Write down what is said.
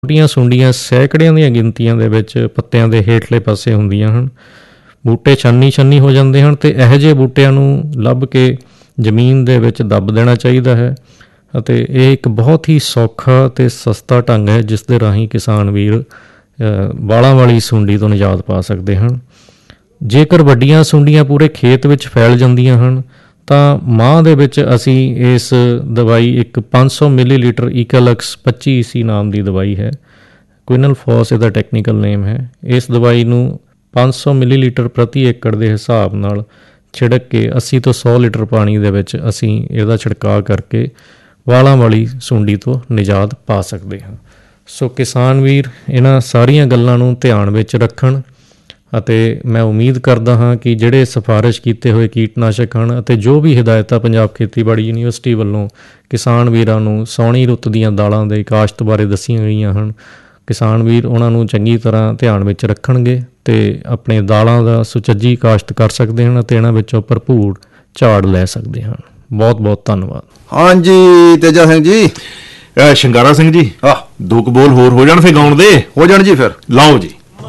ਛੋਟੀਆਂ ਸੁੰਡੀਆਂ ਸੈਂਕੜਿਆਂ ਦੀਆਂ ਗਿਣਤੀਆਂ ਦੇ ਵਿੱਚ ਪੱਤਿਆਂ ਦੇ ਹੇਠਲੇ ਪਾਸੇ ਹੁੰਦੀਆਂ ਹਨ। ਬੂਟੇ ਛਾਨੀ ਹੋ ਜਾਂਦੇ ਹਨ ਅਤੇ ਇਹੋ ਜਿਹੇ ਬੂਟਿਆਂ ਨੂੰ ਲੱਭ ਕੇ ਜ਼ਮੀਨ ਦੇ ਵਿੱਚ ਦੱਬ ਦੇਣਾ ਚਾਹੀਦਾ ਹੈ। ਅਤੇ ਇਹ ਇੱਕ ਬਹੁਤ ਹੀ ਸੌਖਾ ਅਤੇ ਸਸਤਾ ਢੰਗ ਹੈ ਜਿਸ ਦੇ ਰਾਹੀਂ ਕਿਸਾਨ ਵੀਰ ਵਾਲਾਂ ਵਾਲੀ ਸੁੰਡੀ ਤੋਂ ਨਿਜਾਤ ਪਾ ਸਕਦੇ ਹਨ। ਜੇਕਰ ਵੱਡੀਆਂ ਸੁੰਡੀਆਂ ਪੂਰੇ ਖੇਤ ਵਿੱਚ ਫੈਲ ਜਾਂਦੀਆਂ ਹਨ ਤਾਂ ਮਾਹ ਦੇ ਵਿੱਚ ਅਸੀਂ ਇਸ ਦਵਾਈ ਇੱਕ 500 ਮਿਲੀਲੀਟਰ ਈਕਾਲਕਸ 25 EC ਨਾਮ ਦੀ ਦਵਾਈ ਹੈ, ਕੁਇਨਲ ਫੋਸ ਇਹਦਾ ਟੈਕਨੀਕਲ ਨੇਮ ਹੈ। ਇਸ ਦਵਾਈ ਨੂੰ 500 ਮਿਲੀਲੀਟਰ ਪ੍ਰਤੀ ਏਕੜ ਦੇ ਹਿਸਾਬ ਨਾਲ ਛਿੜਕ ਕੇ 80 ਤੋਂ 100 ਲੀਟਰ ਪਾਣੀ ਦੇ ਵਿੱਚ ਅਸੀਂ ਇਹਦਾ ਛਿੜਕਾਅ ਕਰਕੇ ਵਾਲਾਂ ਵਾਲੀ ਸੁੰਡੀ ਤੋਂ ਨਿਜਾਤ ਪਾ ਸਕਦੇ ਹਾਂ। ਸੋ ਕਿਸਾਨ ਵੀਰ ਇਹਨਾਂ ਸਾਰੀਆਂ ਗੱਲਾਂ ਨੂੰ ਧਿਆਨ ਵਿੱਚ ਰੱਖਣ ਅਤੇ ਮੈਂ ਉਮੀਦ ਕਰਦਾ ਹਾਂ ਕਿ ਜਿਹੜੇ ਸਿਫਾਰਿਸ਼ ਕੀਤੇ ਹੋਏ ਕੀਟਨਾਸ਼ਕ ਹਨ ਅਤੇ ਜੋ ਵੀ ਹਦਾਇਤਾਂ ਪੰਜਾਬ ਖੇਤੀਬਾੜੀ ਯੂਨੀਵਰਸਿਟੀ ਵੱਲੋਂ ਕਿਸਾਨ ਵੀਰਾਂ ਨੂੰ ਸਾਉਣੀ ਰੁੱਤ ਦੀਆਂ ਦਾਲਾਂ ਦੇ ਕਾਸ਼ਤ ਬਾਰੇ ਦੱਸੀਆਂ ਗਈਆਂ ਹਨ, ਕਿਸਾਨ ਵੀਰ ਉਹਨਾਂ ਨੂੰ ਚੰਗੀ ਤਰ੍ਹਾਂ ਧਿਆਨ ਵਿੱਚ ਰੱਖਣਗੇ ਅਤੇ ਆਪਣੇ ਦਾਲਾਂ ਦਾ ਸੁਚੱਜੀ ਕਾਸ਼ਤ ਕਰ ਸਕਦੇ ਹਨ ਅਤੇ ਇਹਨਾਂ ਵਿੱਚੋਂ ਭਰਪੂਰ ਝਾੜ ਲੈ ਸਕਦੇ ਹਨ। ਬਹੁਤ ਬਹੁਤ ਧੰਨਵਾਦ। ਹਾਂਜੀ ਤੇਜਾ ਸਿੰਘ ਜੀ। ਸ਼ਿੰਗਾਰਾ ਸਿੰਘ ਜੀ, 2 ਕੁ ਬੋਲ ਹੋਰ ਹੋ ਜਾਣ ਫਿਰ ਗਾਉਣ ਦੇ? ਹੋ ਜਾਣ ਜੀ, ਫਿਰ ਲਾਓ ਜੀ।